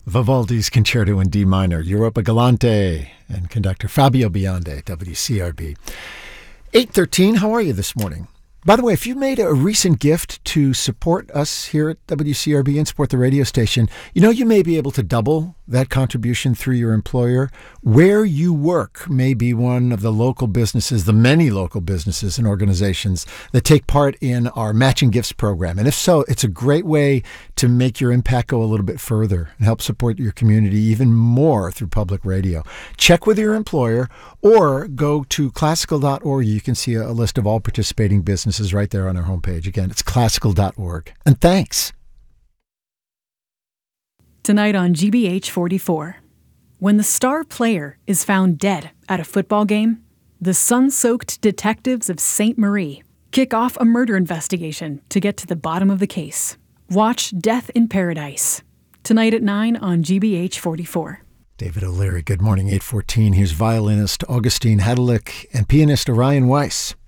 Vivaldi's Concerto in D minor, Europa Galante, and conductor Fabio Bionde, WCRB. 8:13, how are you this morning? By the way, if you made a recent gift to support us here at WCRB and support the radio station, you may be able to double that contribution through your employer. Where you work may be one of the local businesses, the many local businesses and organizations that take part in our Matching Gifts program. And if so, it's a great way to make your impact go a little bit further and help support your community even more through public radio. Check with your employer or go to classical.org. You can see a list of all participating businesses right there on our homepage. Again, it's classical.org. And thanks. Tonight on GBH 44. When the star player is found dead at a football game, the sun-soaked detectives of St. Marie kick off a murder investigation to get to the bottom of the case. Watch Death in Paradise. Tonight at 9 on GBH 44. David O'Leary, good morning, 8:14. Here's violinist Augustine Hadalick and pianist Orion Weiss.